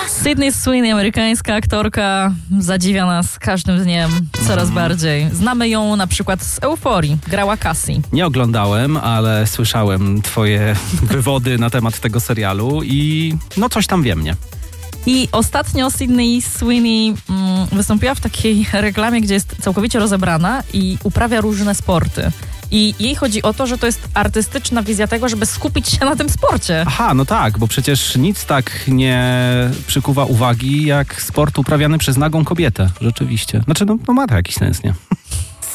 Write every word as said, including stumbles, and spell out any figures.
Sydney Sweeney, amerykańska aktorka, zadziwia nas każdym dniem coraz bardziej. Znamy ją na przykład z Euforii. Grała Cassie. Nie oglądałem, ale słyszałem twoje wywody na temat tego serialu i no coś tam wiem, nie? I ostatnio Sydney Sweeney mm, wystąpiła w takiej reklamie, gdzie jest całkowicie rozebrana i uprawia różne sporty. I jej chodzi o to, że to jest artystyczna wizja tego, żeby skupić się na tym sporcie. Aha, no tak, bo przecież nic tak nie przykuwa uwagi jak sport uprawiany przez nagą kobietę. Rzeczywiście. Znaczy, no, no ma to jakiś sens, nie?